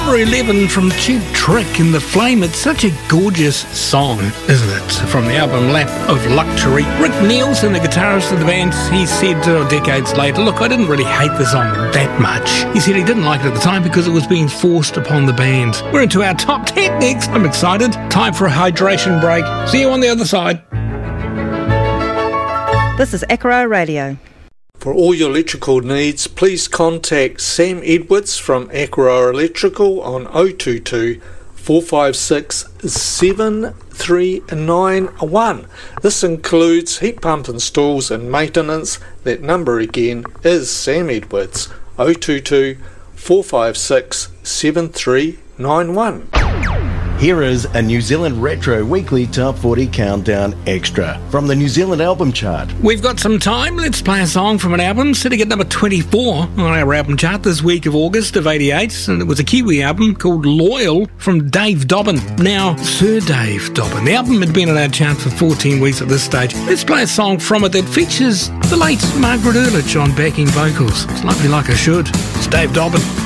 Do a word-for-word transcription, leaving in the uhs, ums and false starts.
Number eleven from Cheap Trick in The Flame. It's such a gorgeous song, isn't it? From the album Lap of Luxury. Rick Nielsen, the guitarist of the band, he said uh, decades later, look, I didn't really hate the song that much. He said he didn't like it at the time because it was being forced upon the band. We're into our top ten next. I'm excited. Time for a hydration break. See you on the other side. This is Acro Radio. For all your electrical needs, please contact Sam Edwards from Acro Electrical on oh two two, four five six, seven three nine one. This includes heat pump installs and maintenance. That number again is Sam Edwards, oh two two, four five six, seven three nine one. Here is a New Zealand Retro Weekly Top forty Countdown Extra from the New Zealand Album Chart. We've got some time. Let's play a song from an album sitting at number twenty-four on our album chart this week of August of eighty-eight. And it was a Kiwi album called Loyal from Dave Dobbin. Now, Sir Dave Dobbin. The album had been on our chart for fourteen weeks at this stage. Let's play a song from it that features the late Margaret Ehrlich on backing vocals. It's lovely like I should. It's Dave Dobbin.